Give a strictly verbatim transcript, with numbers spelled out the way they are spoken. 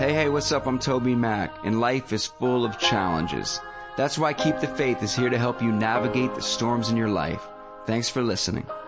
Hey, hey, what's up? I'm Toby Mac, and life is full of challenges. That's why Keep the Faith is here to help you navigate the storms in your life. Thanks for listening.